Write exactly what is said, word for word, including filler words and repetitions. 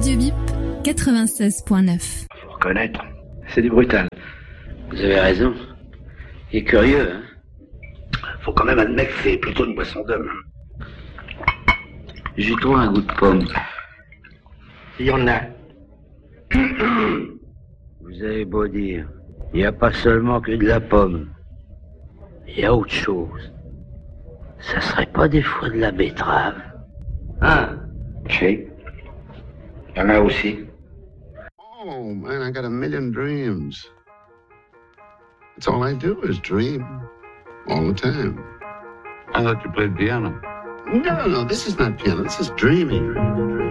Radio Bip quatre-vingt-seize point neuf. Faut reconnaître, c'est du brutal. Vous avez raison. Il est curieux, hein. Faut quand même admettre que c'est plutôt une boisson d'homme. J'ai trouvé un goût de pomme. Il y en a. Vous avez beau dire, il n'y a pas seulement que de la pomme. Il y a autre chose. Ça serait pas des fois de la betterave? Ah, si. Il y en a aussi. Oh, man, I got a million dreams. That's all I do is dream. All the time. I thought you played piano. No, no, this is not piano. This is dreaming. dreaming, dreaming.